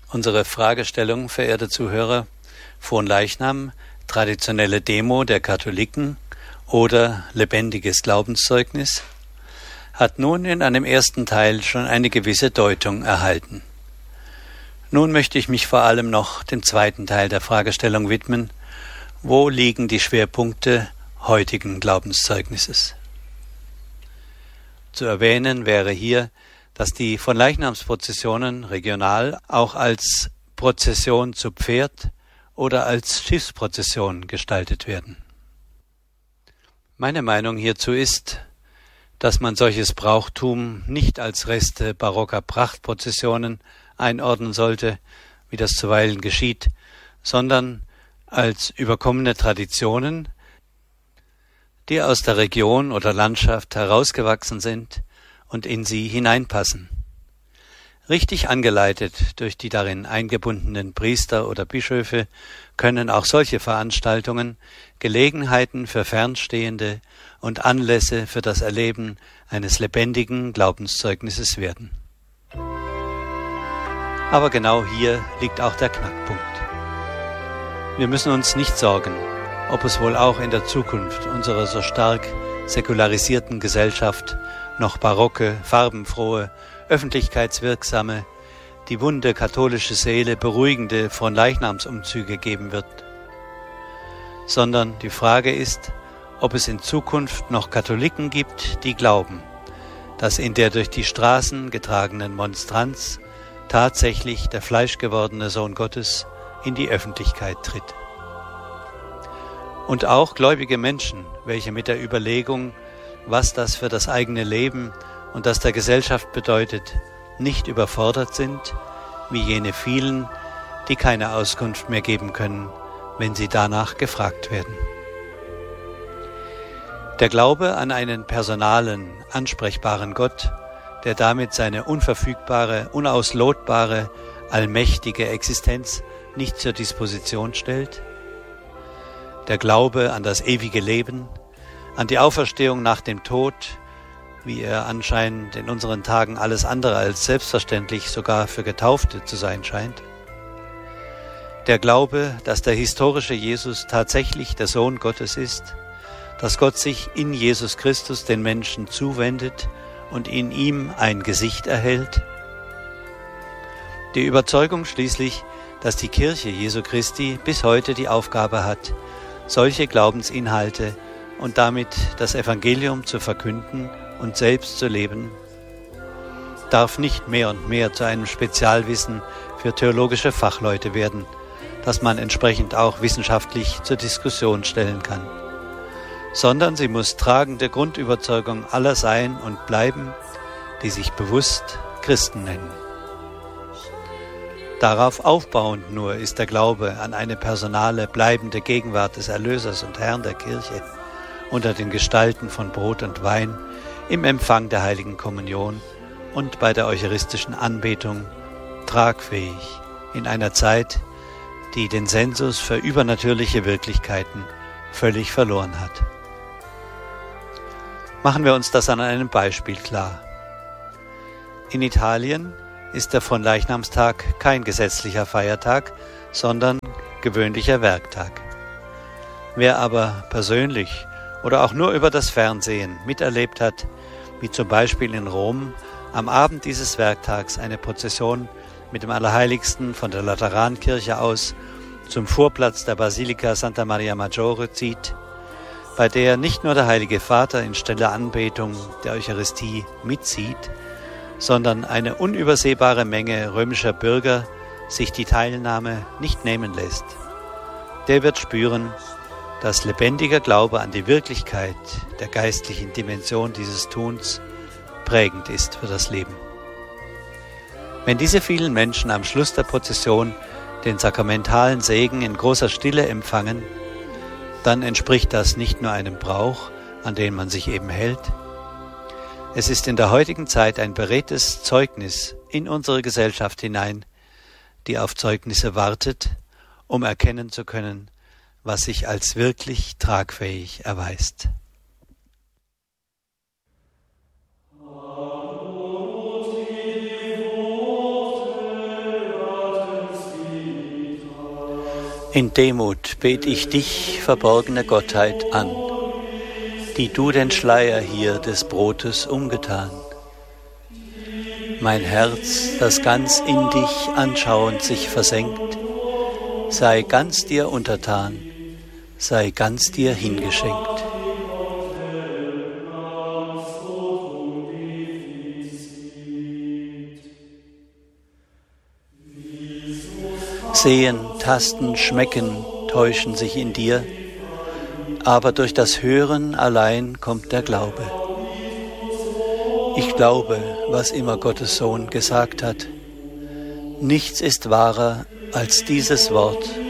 Unsere Fragestellung, verehrte Zuhörer, Fronleichnam, traditionelle Demo der Katholiken oder lebendiges Glaubenszeugnis, hat nun in einem ersten Teil schon eine gewisse Deutung erhalten. Nun möchte ich mich vor allem noch dem zweiten Teil der Fragestellung widmen: Wo liegen die Schwerpunkte heutigen Glaubenszeugnisses? Zu erwähnen wäre hier, dass die Fronleichnamsprozessionen regional auch als Prozession zu Pferd oder als Schiffsprozession gestaltet werden. Meine Meinung hierzu ist, dass man solches Brauchtum nicht als Reste barocker Prachtprozessionen einordnen sollte, wie das zuweilen geschieht, sondern als überkommene Traditionen, die aus der Region oder Landschaft herausgewachsen sind und in sie hineinpassen. Richtig angeleitet durch die darin eingebundenen Priester oder Bischöfe können auch solche Veranstaltungen Gelegenheiten für Fernstehende und Anlässe für das Erleben eines lebendigen Glaubenszeugnisses werden. Aber genau hier liegt auch der Knackpunkt. Wir müssen uns nicht sorgen, ob es wohl auch in der Zukunft unserer so stark säkularisierten Gesellschaft noch barocke, farbenfrohe, öffentlichkeitswirksame, die wunde katholische Seele beruhigende Fronleichnamsumzüge geben wird. Sondern die Frage ist, ob es in Zukunft noch Katholiken gibt, die glauben, dass in der durch die Straßen getragenen Monstranz tatsächlich der fleischgewordene Sohn Gottes in die Öffentlichkeit tritt. Und auch gläubige Menschen, welche mit der Überlegung, was das für das eigene Leben und das der Gesellschaft bedeutet, nicht überfordert sind, wie jene vielen, die keine Auskunft mehr geben können, wenn sie danach gefragt werden. Der Glaube an einen personalen, ansprechbaren Gott, der damit seine unverfügbare, unauslotbare, allmächtige Existenz nicht zur Disposition stellt. Der Glaube an das ewige Leben, an die Auferstehung nach dem Tod, wie er anscheinend in unseren Tagen alles andere als selbstverständlich sogar für Getaufte zu sein scheint. Der Glaube, dass der historische Jesus tatsächlich der Sohn Gottes ist, dass Gott sich in Jesus Christus den Menschen zuwendet und in ihm ein Gesicht erhält. Die Überzeugung schließlich, dass die Kirche Jesu Christi bis heute die Aufgabe hat, solche Glaubensinhalte und damit das Evangelium zu verkünden und selbst zu leben, darf nicht mehr und mehr zu einem Spezialwissen für theologische Fachleute werden, das man entsprechend auch wissenschaftlich zur Diskussion stellen kann, sondern sie muss tragende Grundüberzeugung aller sein und bleiben, die sich bewusst Christen nennen. Darauf aufbauend nur ist der Glaube an eine personale, bleibende Gegenwart des Erlösers und Herrn der Kirche unter den Gestalten von Brot und Wein, im Empfang der Heiligen Kommunion und bei der eucharistischen Anbetung tragfähig in einer Zeit, die den Sensus für übernatürliche Wirklichkeiten völlig verloren hat. Machen wir uns das an einem Beispiel klar. In Italien ist der Fronleichnamstag kein gesetzlicher Feiertag, sondern gewöhnlicher Werktag. Wer aber persönlich oder auch nur über das Fernsehen miterlebt hat, wie zum Beispiel in Rom am Abend dieses Werktags eine Prozession mit dem Allerheiligsten von der Laterankirche aus zum Vorplatz der Basilika Santa Maria Maggiore zieht, bei der nicht nur der Heilige Vater in stiller Anbetung der Eucharistie mitzieht, sondern eine unübersehbare Menge römischer Bürger sich die Teilnahme nicht nehmen lässt. Der wird spüren, dass lebendiger Glaube an die Wirklichkeit der geistlichen Dimension dieses Tuns prägend ist für das Leben. Wenn diese vielen Menschen am Schluss der Prozession den sakramentalen Segen in großer Stille empfangen, dann entspricht das nicht nur einem Brauch, an den man sich eben hält. Es ist in der heutigen Zeit ein beredtes Zeugnis in unsere Gesellschaft hinein, die auf Zeugnisse wartet, um erkennen zu können, was sich als wirklich tragfähig erweist. In Demut bet ich dich, verborgene Gottheit, an, die du den Schleier hier des Brotes umgetan. Mein Herz, das ganz in dich anschauend sich versenkt, sei ganz dir untertan, sei ganz dir hingeschenkt. Sehen, tasten, schmecken, täuschen sich in dir, aber durch das Hören allein kommt der Glaube. Ich glaube, was immer Gottes Sohn gesagt hat. Nichts ist wahrer als dieses Wort